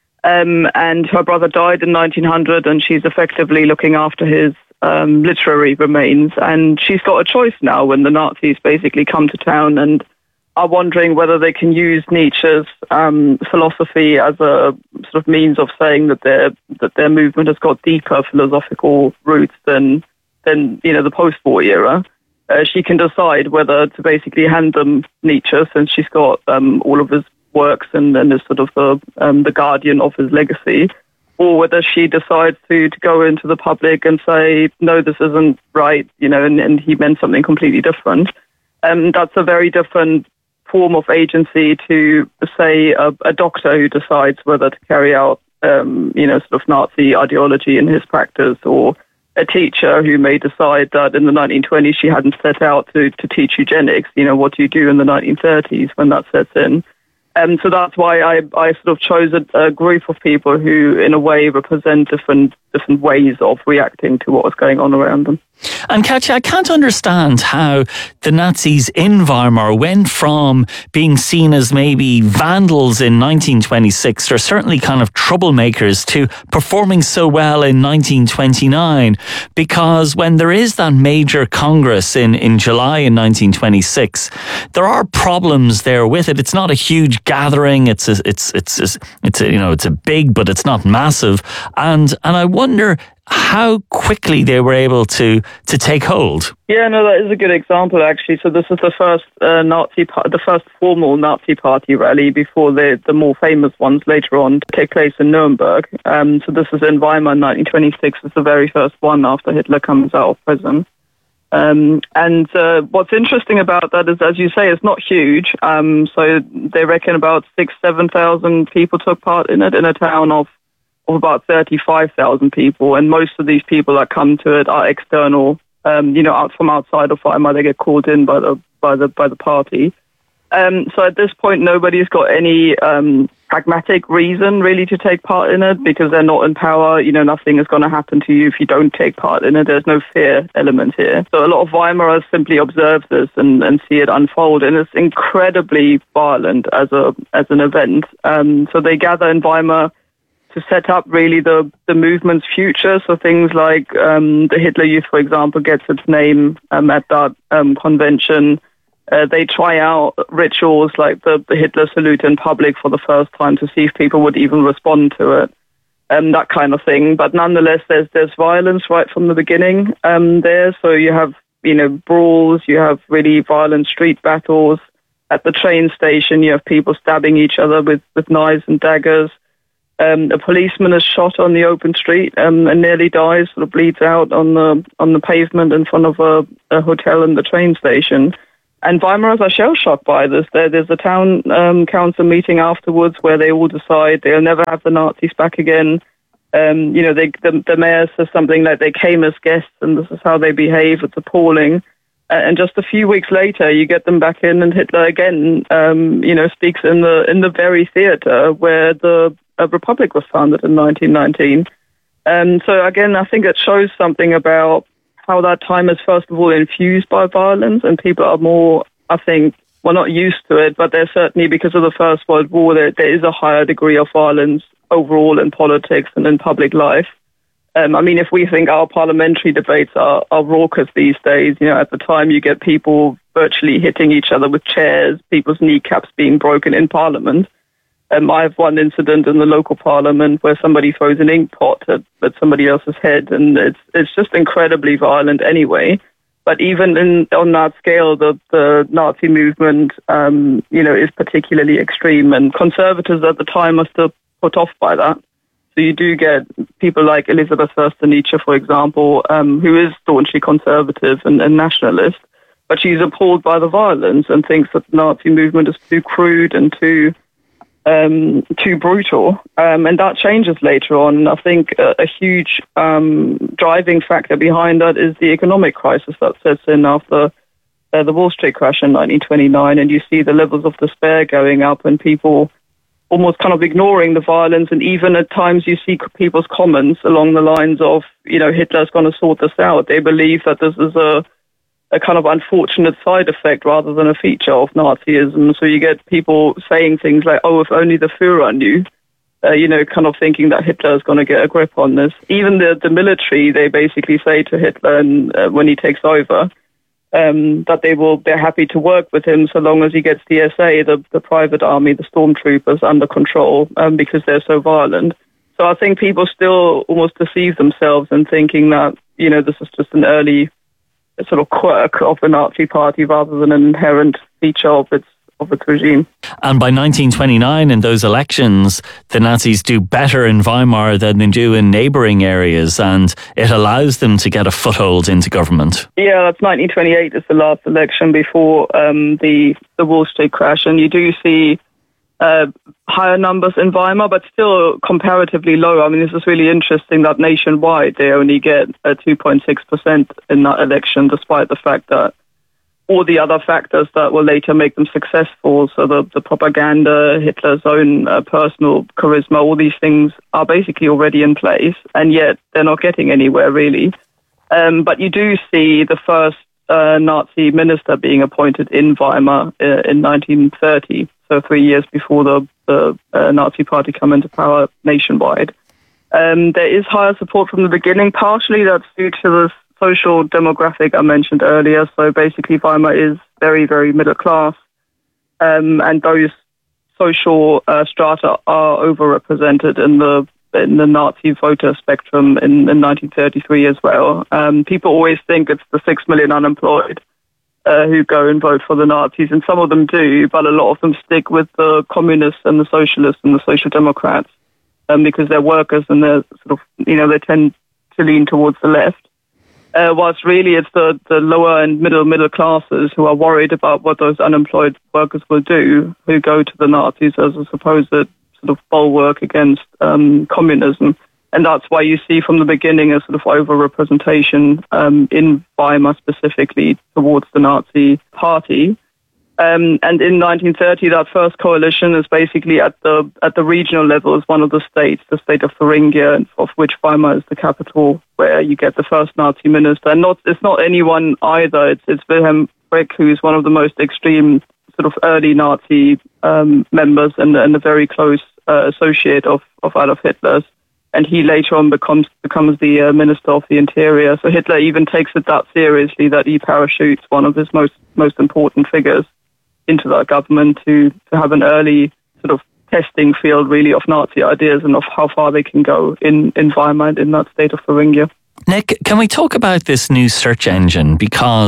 Um, and her brother died in nineteen hundred, and she's effectively looking after his um, literary remains. And she's got a choice now when the Nazis basically come to town and are wondering whether they can use Nietzsche's um, philosophy as a sort of means of saying that their that their movement has got deeper philosophical roots than than you know the post-war era. Uh, she can decide whether to basically hand them Nietzsche, since she's got um, all of his works and, and is sort of the um, the guardian of his legacy, or whether she decides to, to go into the public and say, no, this isn't right, you know, and, and he meant something completely different. Um, that's a very different form of agency to, say, a, a doctor who decides whether to carry out, um, you know, sort of Nazi ideology in his practice, or a teacher who may decide that in the nineteen twenties she hadn't set out to, to teach eugenics. You know, what do you do in the nineteen thirties when that sets in? And so that's why I, I sort of chose a, a group of people who, in a way, represent different different ways of reacting to what was going on around them. And Katja, I can't understand how the Nazis in Weimar went from being seen as maybe vandals in nineteen twenty-six, or certainly kind of troublemakers, to performing so well in nineteen twenty-nine. Because when there is that major Congress in, in July in nineteen twenty-six, there are problems there with it. It's not a huge gathering. It's a, it's it's it's, it's a, you know it's a big, but it's not massive. And and I wonder how quickly they were able to to take hold. Yeah, no, that is a good example, actually. So this is the first uh, Nazi, par- the first formal Nazi Party rally before the the more famous ones later on take place in Nuremberg. Um, so this is in Weimar in nineteen twenty-six. It's the very first one after Hitler comes out of prison. Um, and uh, what's interesting about that is, as you say, it's not huge. Um, so they reckon about six, seven thousand people took part in it in a town of of about thirty-five thousand people, and most of these people that come to it are external, um, you know, out from outside of Weimar. They get called in by the by the by the party. Um, so at this point, nobody's got any um, pragmatic reason really to take part in it, because they're not in power. You know, nothing is going to happen to you if you don't take part in it. There's no fear element here. So a lot of Weimarers simply observe this and, and see it unfold, and it's incredibly violent as a as an event. Um, so they gather in Weimar to set up really the, the movement's future. So things like um, the Hitler Youth, for example, gets its name um, at that um, convention. Uh, they try out rituals like the, the Hitler salute in public for the first time to see if people would even respond to it, and that kind of thing. But nonetheless, there's there's violence right from the beginning um, there. So you have, you know, brawls, you have really violent street battles. At the train station, you have people stabbing each other with, with knives and daggers. Um, a policeman is shot on the open street um, and nearly dies, sort of bleeds out on the on the pavement in front of a, a hotel in the train station. And Weimarers are shell-shocked by this. There, there's a town um, council meeting afterwards where they all decide they'll never have the Nazis back again. Um, you know, they, the, the mayor says something like they came as guests and this is how they behave. It's appalling. Uh, and just a few weeks later, you get them back in, and Hitler again, um, you know, speaks in the in the very theatre where the uh, Republic was founded in nineteen nineteen. Um, so again, I think it shows something about how that time is first of all infused by violence, and people are more, I think, well, not used to it, but they're certainly, because of the First World War, there, there is a higher degree of violence overall in politics and in public life. Um, I mean, if we think our parliamentary debates are, are raucous these days, you know, at the time you get people virtually hitting each other with chairs, people's kneecaps being broken in Parliament. Um, I have one incident in the local parliament where somebody throws an ink pot at, at somebody else's head, and it's it's just incredibly violent anyway. But even in, on that scale, the, the Nazi movement, um, you know, is particularly extreme, and conservatives at the time are still put off by that. So you do get people like Elisabeth Förster-Nietzsche, for example, um, who is staunchly conservative and, and nationalist, but she's appalled by the violence and thinks that the Nazi movement is too crude and too um, too brutal. Um, and that changes later on. I think a, a huge um, driving factor behind that is the economic crisis that sets in after uh, the Wall Street crash in nineteen twenty-nine, and you see the levels of despair going up and people almost kind of ignoring the violence, and even at times you see people's comments along the lines of, you know, Hitler's going to sort this out. They believe that this is a, a kind of unfortunate side effect rather than a feature of Nazism. So you get people saying things like, oh, if only the Führer knew, uh, you know, kind of thinking that Hitler is going to get a grip on this. Even the, the military, they basically say to Hitler and, uh, when he takes over, Um, that they will, they're happy to work with him so long as he gets the S A, the, the private army, the stormtroopers, under control, um, because they're so violent. So I think people still almost deceive themselves in thinking that, you know, this is just an early sort of quirk of the Nazi Party rather than an inherent feature of its of its regime. And by nineteen twenty-nine, in those elections, the Nazis do better in Weimar than they do in neighbouring areas, and it allows them to get a foothold into government. Yeah, that's nineteen twenty-eight is the last election before um, the, the Wall Street crash, and you do see uh, higher numbers in Weimar, but still comparatively low. I mean, this is really interesting that nationwide they only get uh, two point six percent in that election, despite the fact that all the other factors that will later make them successful, so the, the propaganda, Hitler's own uh, personal charisma, all these things are basically already in place, and yet they're not getting anywhere, really. Um, but you do see the first uh, Nazi minister being appointed in Weimar uh, in nineteen thirty, so three years before the, the uh, Nazi Party come into power nationwide. Um, there is higher support from the beginning. Partially that's due to the social demographic I mentioned earlier. So basically Weimar is very, very middle class, um, and those social uh, strata are overrepresented in the in the Nazi voter spectrum in, in nineteen thirty-three as well. Um, people always think it's the six million unemployed uh, who go and vote for the Nazis, and some of them do, but a lot of them stick with the communists and the socialists and the social democrats, um, because they're workers and they're sort of, you know, they tend to lean towards the left. Uh, whilst really it's the, the lower and middle middle classes who are worried about what those unemployed workers will do, who go to the Nazis as a supposed sort of bulwark against um, communism. And that's why you see from the beginning a sort of over-representation um, in Weimar specifically towards the Nazi Party. Um, and in nineteen thirty, that first coalition is basically at the at the regional level, is one of the states, the state of Thuringia, of which Weimar is the capital, where you get the first Nazi minister. And not it's not anyone either. It's it's Wilhelm Frick, who is one of the most extreme sort of early Nazi um, members and, and a very close uh, associate of, of Adolf Hitler's. And he later on becomes becomes the uh, Minister of the Interior. So Hitler even takes it that seriously that he parachutes one of his most most important figures into that government to, to have an early sort of testing field, really, of Nazi ideas and of how far they can go in, in Weimar and in that state of Thuringia. Nick, can we talk about this new search engine? Because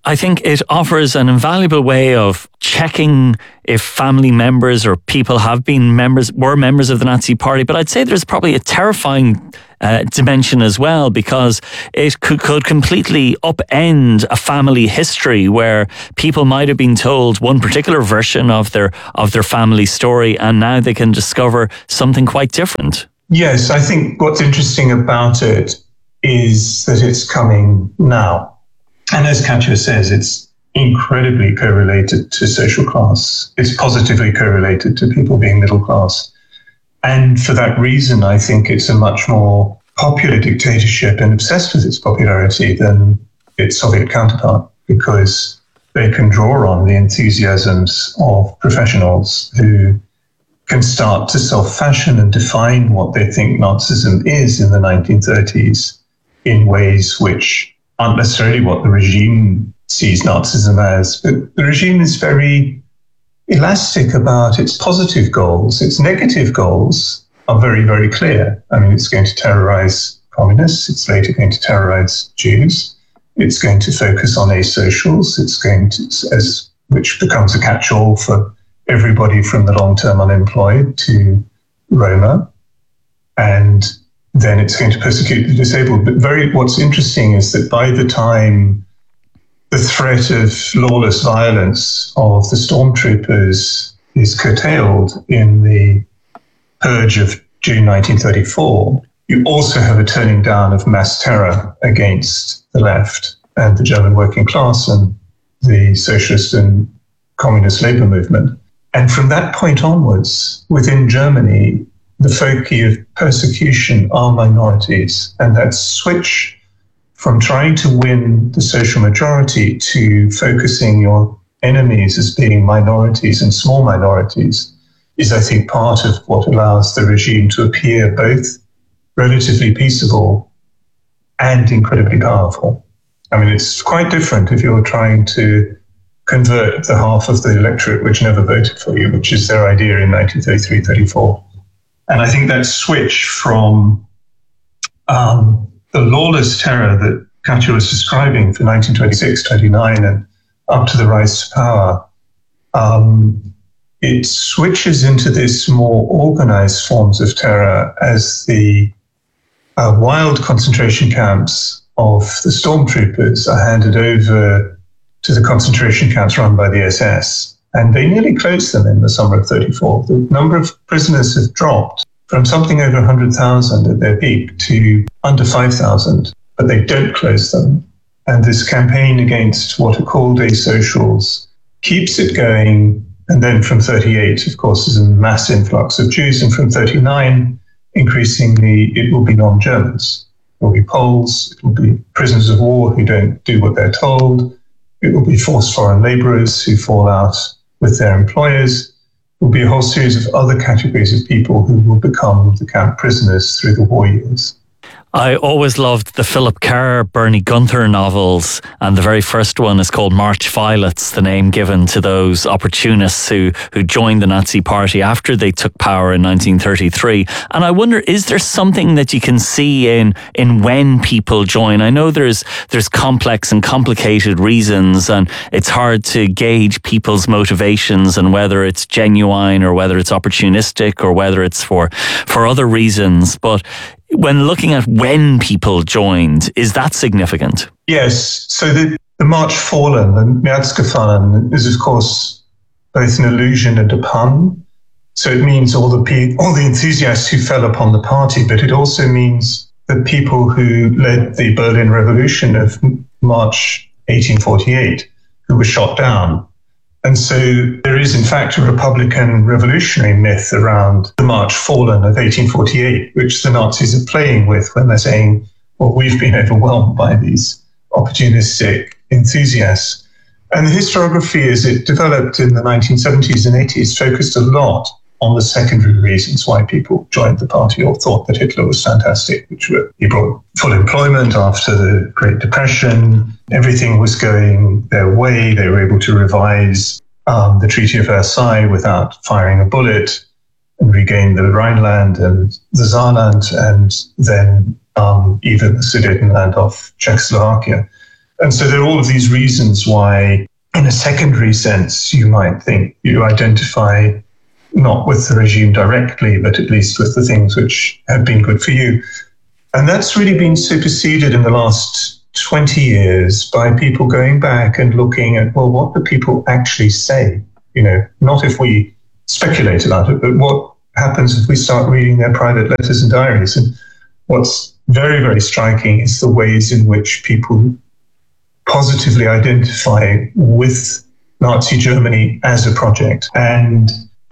I think it offers an invaluable way of checking if family members or people have been members, were members of the Nazi Party. But I'd say there's probably a terrifying uh, dimension as well, because it could, could completely upend a family history where people might have been told one particular version of their of their family story, and now they can discover something quite different. Yes, I think what's interesting about it is that it's coming now. And as Katja says, it's incredibly correlated to social class. It's positively correlated to people being middle class. And for that reason, I think it's a much more popular dictatorship and obsessed with its popularity than its Soviet counterpart, because they can draw on the enthusiasms of professionals who can start to self-fashion and define what they think Nazism is in the nineteen thirties in ways which aren't necessarily what the regime sees Nazism as. But the regime is very elastic about its positive goals. Its negative goals are very, very clear. I mean, it's going to terrorize communists. It's later going to terrorize Jews. It's going to focus on asocials. It's going to, as which becomes a catch-all for everybody from the long-term unemployed to Roma. And then it's going to persecute the disabled. But very, what's interesting is that by the time the threat of lawless violence of the stormtroopers is curtailed in the purge of June nineteen thirty-four, you also have a turning down of mass terror against the left and the German working class and the socialist and communist labor movement. And from that point onwards, within Germany, the foci of persecution are minorities. And that switch from trying to win the social majority to focusing your enemies as being minorities and small minorities is, I think, part of what allows the regime to appear both relatively peaceable and incredibly powerful. I mean, it's quite different if you're trying to convert the half of the electorate which never voted for you, which is their idea in nineteen thirty-three thirty-four. And I think that switch from um, the lawless terror that Katja was describing for nineteen twenty-six twenty-nine and up to the rise to power, um, it switches into this more organized forms of terror as the uh, wild concentration camps of the stormtroopers are handed over to the concentration camps run by the S S. And they nearly closed them in the summer of thirty-four. The number of prisoners have dropped from something over one hundred thousand at their peak to under five thousand, but they don't close them. And this campaign against what are called asocials keeps it going. And then from thirty-eight, of course, there's a mass influx of Jews. And from thirty-nine, increasingly, it will be non-Germans. It will be Poles. It will be prisoners of war who don't do what they're told. It will be forced foreign laborers who fall out with their employers. There will be a whole series of other categories of people who will become the camp prisoners through the war years. I always loved the Philip Kerr, Bernie Gunther novels, and the very first one is called March Violets, the name given to those opportunists who, who joined the Nazi Party after they took power in nineteen thirty-three. And I wonder, is there something that you can see in in when people join? I know there's there's complex and complicated reasons, and it's hard to gauge people's motivations and whether it's genuine or whether it's opportunistic or whether it's for for other reasons. But when looking at when people joined, is that significant? Yes. So the, the March Fallen, the Märzgefallen, is of course both an allusion and a pun. So it means all the pe- all the enthusiasts who fell upon the party, but it also means the people who led the Berlin Revolution of March eighteen forty-eight, who were shot down. And so there is, in fact, a Republican revolutionary myth around the March Fallen of eighteen forty-eight, which the Nazis are playing with when they're saying, well, we've been overwhelmed by these opportunistic enthusiasts. And the historiography, as it developed in the nineteen seventies and eighties, focused a lot on the secondary reasons why people joined the party or thought that Hitler was fantastic, which were he brought full employment after the Great Depression. Everything was going their way. They were able to revise um, the Treaty of Versailles without firing a bullet and regain the Rhineland and the Saarland and then um, even the Sudetenland of Czechoslovakia. And so there are all of these reasons why, in a secondary sense, you might think you identify not with the regime directly, but at least with the things which have been good for you. And that's really been superseded in the last twenty years by people going back and looking at, well, what do people actually say? You know, not if we speculate about it, but what happens if we start reading their private letters and diaries. And what's very, very striking is the ways in which people positively identify with Nazi Germany as a project and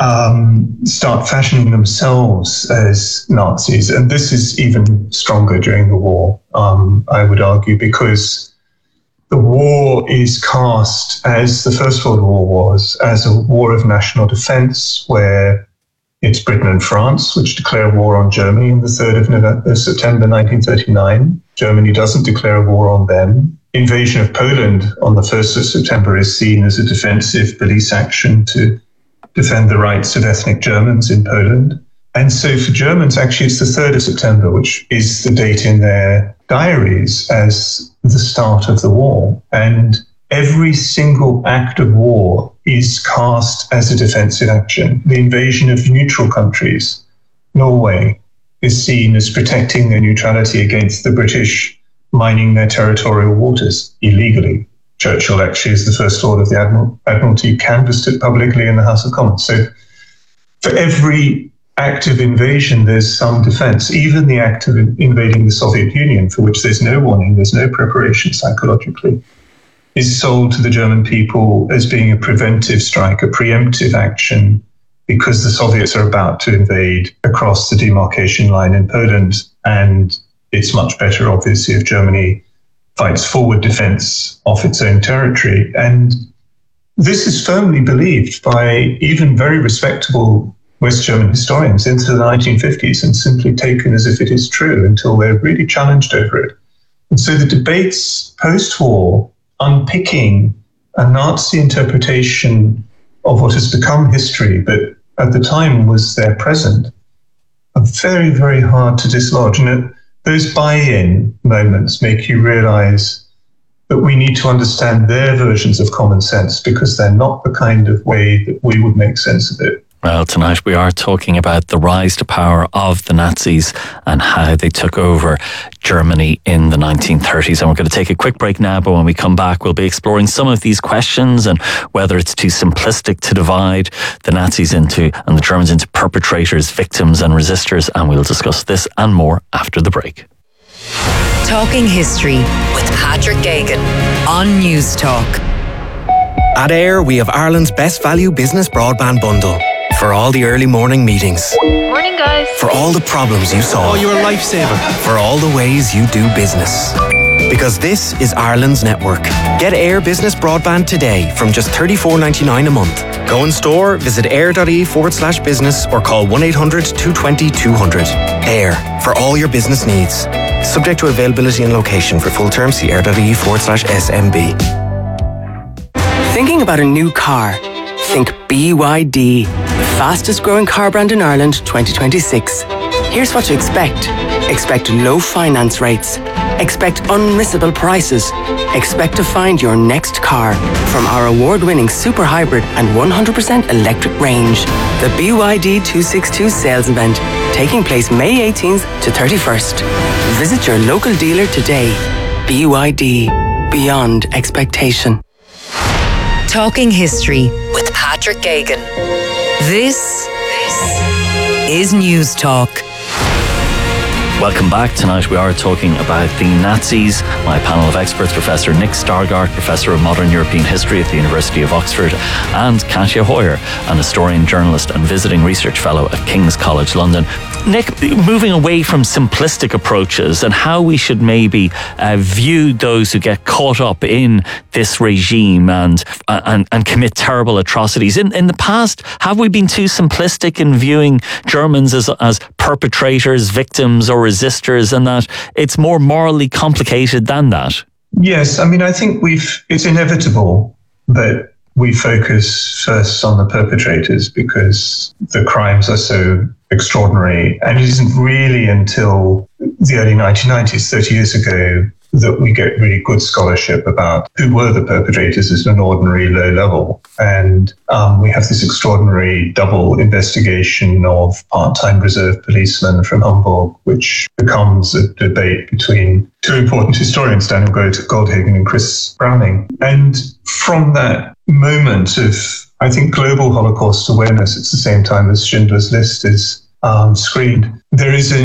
um, start fashioning themselves as Nazis. And this is even stronger during the war, um, I would argue, because the war is cast, as the First World War was, as a war of national defense, where it's Britain and France which declare war on Germany on the third of November, September nineteen thirty-nine. Germany doesn't declare war on them. Invasion of Poland on the first of September is seen as a defensive police action to defend the rights of ethnic Germans in Poland. And so for Germans, actually, it's the third of September, which is the date in their diaries as the start of the war. And every single act of war is cast as a defensive action. The invasion of neutral countries, Norway, is seen as protecting their neutrality against the British mining their territorial waters illegally. Churchill actually, as the First Lord of the Admiral- Admiralty, canvassed it publicly in the House of Commons. So for every act of invasion, there's some defense. Even the act of invading the Soviet Union, for which there's no warning, there's no preparation psychologically, is sold to the German people as being a preventive strike, a preemptive action, because the Soviets are about to invade across the demarcation line in Poland. And it's much better, obviously, if Germany fights forward defense of its own territory. And this is firmly believed by even very respectable West German historians into the nineteen fifties and simply taken as if it is true until they're really challenged over it. And so the debates post-war unpicking a Nazi interpretation of what has become history, but at the time was their present, are very, very hard to dislodge. And it, those buy-in moments make you realize that we need to understand their versions of common sense, because they're not the kind of way that we would make sense of it. Well, tonight we are talking about the rise to power of the Nazis and how they took over Germany in the nineteen thirties. And we're going to take a quick break now, but when we come back, we'll be exploring some of these questions and whether it's too simplistic to divide the Nazis into and the Germans into perpetrators, victims and resistors. And we'll discuss this and more after the break. Talking History with Patrick Geoghegan on News Talk. At Air, we have Ireland's best value business broadband bundle. For all the early morning meetings. Morning, guys. For all the problems you solve. Oh, you're a lifesaver. For all the ways you do business. Because this is Ireland's network. Get Air Business Broadband today from just thirty-four ninety-nine a month. Go in store, visit air.ie forward slash business or call one eight hundred two two zero two hundred. Air, for all your business needs. Subject to availability and location. For full terms, see air.ie forward slash SMB. Thinking about a new car? Think B Y D, the fastest growing car brand in Ireland twenty twenty-six. Here's what to expect. Expect low finance rates. Expect unmissable prices. Expect to find your next car from our award-winning super hybrid and one hundred percent electric range. The B Y D two sixty-two sales event, taking place May eighteenth to thirty-first. Visit your local dealer today. B Y D, beyond expectation. Talking History with Patrick Geoghegan. This, this is News Talk. Welcome back. Tonight we are talking about the Nazis. My panel of experts, Professor Nick Stargart, Professor of Modern European History at the University of Oxford, and Katia Hoyer, an historian, journalist and visiting research fellow at King's College London. Nick, moving away from simplistic approaches and how we should maybe uh, view those who get caught up in this regime and, uh, and and commit terrible atrocities. In in the past, have we been too simplistic in viewing Germans as as perpetrators, victims or resistors, and that it's more morally complicated than that? Yes, I mean, I think we've it's inevitable that we focus first on the perpetrators because the crimes are so extraordinary. And it isn't really until the early nineteen nineties, thirty years ago, that we get really good scholarship about who were the perpetrators at an ordinary low level. And um, we have this extraordinary double investigation of part-time reserve policemen from Hamburg, which becomes a debate between two important historians, Daniel Goldhagen and Chris Browning. And from that moment of, I think, global Holocaust awareness, at the same time as Schindler's List is um, screened, there is a